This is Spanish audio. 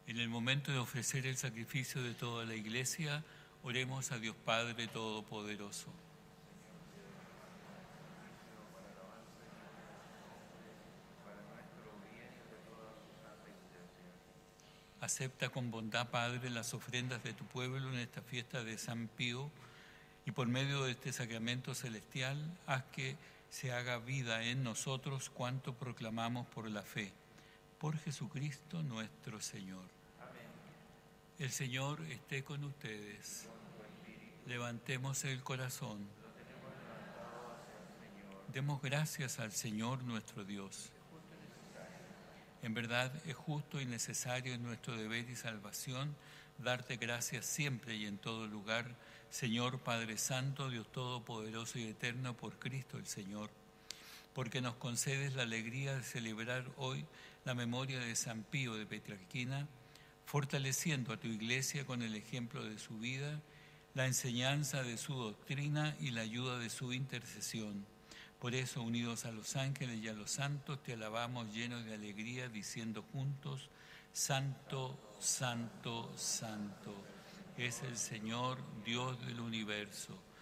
En el momento de ofrecer el sacrificio de toda la Iglesia, oremos a Dios Padre Todopoderoso. Acepta con bondad, Padre, las ofrendas de tu pueblo en esta fiesta de San Pío y por medio de este sacramento celestial, haz que se haga vida en nosotros cuanto proclamamos por la fe. Por Jesucristo nuestro Señor. Amén. El Señor esté con ustedes. Levantemos el corazón. Demos gracias al Señor nuestro Dios. En verdad es justo y necesario en nuestro deber y salvación darte gracias siempre y en todo lugar, Señor Padre Santo, Dios Todopoderoso y Eterno, por Cristo el Señor, porque nos concedes la alegría de celebrar hoy la memoria de San Pío de Petrarquina, fortaleciendo a tu Iglesia con el ejemplo de su vida, la enseñanza de su doctrina y la ayuda de su intercesión. Por eso, unidos a los ángeles y a los santos, te alabamos llenos de alegría, diciendo juntos: Santo, Santo, Santo, es el Señor, Dios del universo.